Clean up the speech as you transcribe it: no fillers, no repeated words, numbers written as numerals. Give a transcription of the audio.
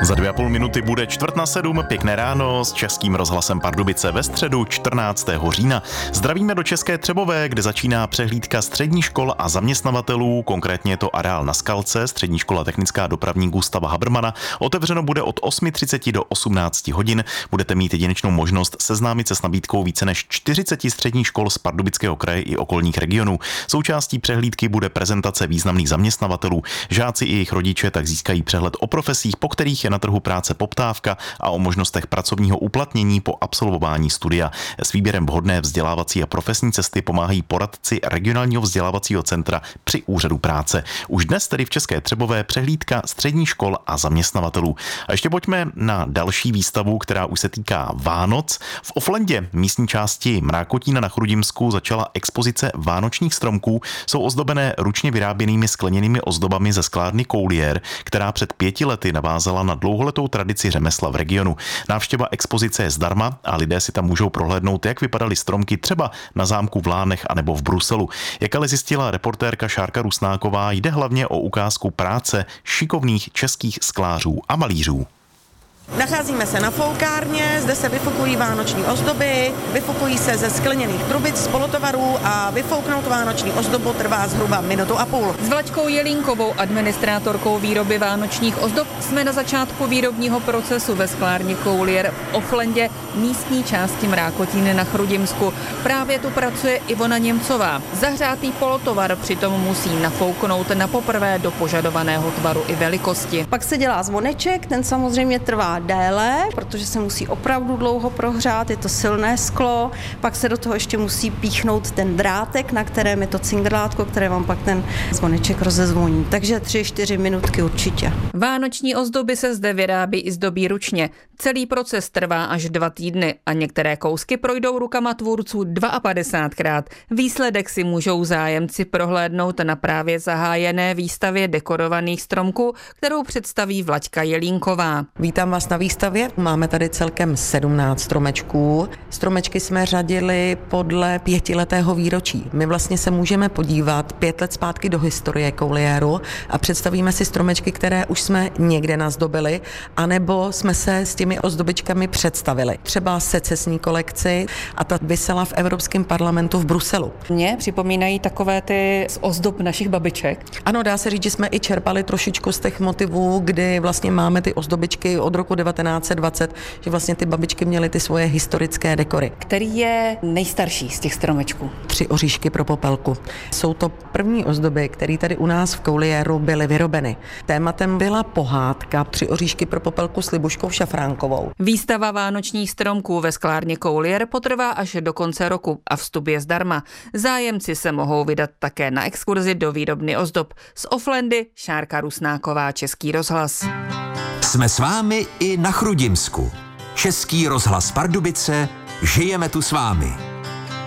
Za 2,5 minuty bude 6:45, pěkné ráno s Českým rozhlasem Pardubice ve středu 14. října. Zdravíme do České Třebové, kde začíná přehlídka středních škol a zaměstnavatelů, konkrétně je to areál na Skalce, střední škola technická dopravní Gustava Habermana. Otevřeno bude od 8:30 do 18 hodin. Budete mít jedinečnou možnost seznámit se s nabídkou více než 40 středních škol z Pardubického kraje i okolních regionů. Součástí přehlídky bude prezentace významných zaměstnavatelů. Žáci i jejich rodiče tak získají přehled o profesích, po kterých je na trhu práce poptávka, a o možnostech pracovního uplatnění po absolvování studia. S výběrem vhodné vzdělávací a profesní cesty pomáhají poradci regionálního vzdělávacího centra při úřadu práce. Už dnes tedy v České Třebové přehlídka středních škol a zaměstnavatelů. A ještě pojďme na další výstavu, která už se týká Vánoc. V Oflendě, místní části Mrákotína na Chrudimsku, začala expozice vánočních stromků. Jsou ozdobené ručně vyráběnými skleněnými ozdobami ze sklárny Coulier, která před 5 lety navázala na dlouholetou tradici řemesla v regionu. Návštěva expozice je zdarma a lidé si tam můžou prohlédnout, jak vypadaly stromky třeba na zámku v Lánech anebo v Bruselu. Jak ale zjistila reportérka Šárka Rusnáková, jde hlavně o ukázku práce šikovných českých sklářů a malířů. Nacházíme se na foukárně, zde se vyfukují vánoční ozdoby, vyfukují se ze skleněných trubic z polotovarů a vyfouknout vánoční ozdobu trvá zhruba 1,5 minuty. S Vlaďkou Jelínkovou, administrátorkou výroby vánočních ozdob, jsme na začátku výrobního procesu ve sklárně Coulier v Oflendě, místní části Mrákotíny na Chrudimsku. Právě tu pracuje Ivona Němcová. Zahřátý polotovar přitom musí nafouknout na poprvé do požadovaného tvaru i velikosti. Pak se dělá zvoneček, ten samozřejmě trvá déle, protože se musí opravdu dlouho prohřát, je to silné sklo, pak se do toho ještě musí píchnout ten drátek, na kterém je to cingrlátko, které vám pak ten zvoneček rozezvoní. Takže 3-4 minutky určitě. Vánoční ozdoby se zde vyrábí i zdobí ručně. Celý proces trvá až 2 týdny a některé kousky projdou rukama tvůrců 52krát. Výsledek si můžou zájemci prohlédnout na právě zahájené výstavě dekorovaných stromků, kterou představí Vlaďka Jelínková. Vítám vás na výstavě. Máme tady celkem 17 stromečků. Stromečky jsme řadili podle 5letého výročí. My vlastně se můžeme podívat 5 let zpátky do historie Coulieru a představíme si stromečky, které už jsme někde nazdobili, anebo jsme se s těmi ozdobičkami představili. Třeba secesní kolekci a ta visela v Evropském parlamentu v Bruselu. Mně připomínají takové ty z ozdob našich babiček. Ano, dá se říct, že jsme i čerpali trošičku z těch motivů, kdy vlastně máme ty ozdobičky od roku 1920, že vlastně ty babičky měly ty svoje historické dekory. Který je nejstarší z těch stromečků? 3 oříšky pro popelku. Jsou to první ozdoby, které tady u nás v Coulieru byly vyrobeny. Tématem byla pohádka 3 oříšky pro popelku s Libuškou Šafránkovou. Výstava vánočních stromků ve sklárně Coulier potrvá až do konce roku a vstup je zdarma. Zájemci se mohou vydat také na exkurzi do výrobny ozdob. Z Oflendy Šárka Rusnáková, Český rozhlas. Jsme s vámi i na Chrudimsku. Český rozhlas Pardubice, žijeme tu s vámi.